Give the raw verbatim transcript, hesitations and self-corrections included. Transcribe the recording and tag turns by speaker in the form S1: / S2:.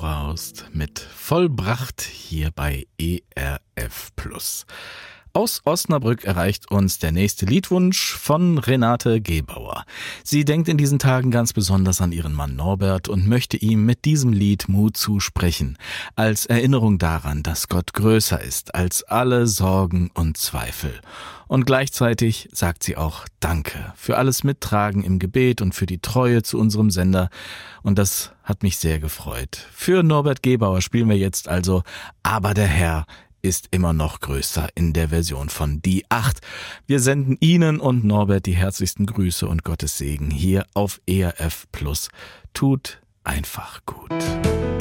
S1: braust mit Vollbracht hier bei E R F Plus. Aus Osnabrück erreicht uns der nächste Liedwunsch von Renate Gebauer. Sie denkt in diesen Tagen ganz besonders an ihren Mann Norbert und möchte ihm mit diesem Lied Mut zusprechen, als Erinnerung daran, dass Gott größer ist als alle Sorgen und Zweifel. Und gleichzeitig sagt sie auch Danke für alles Mittragen im Gebet und für die Treue zu unserem Sender. Und das hat mich sehr gefreut. Für Norbert Gebauer spielen wir jetzt also Aber der Herr ist immer noch größer in der Version von Die Acht. Wir senden Ihnen und Norbert die herzlichsten Grüße und Gottes Segen hier auf E R F Plus. Tut einfach gut.